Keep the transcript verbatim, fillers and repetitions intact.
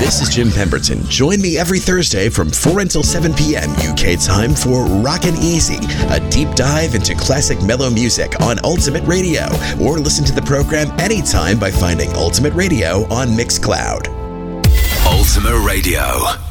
This is Jim Pemberton. Join me every Thursday from four until seven p.m. U K time for Rockin' Easy, a deep dive into classic mellow music on Ultimate Radio, or listen to the program anytime by finding Ultimate Radio on Mixcloud. Ultimate Radio.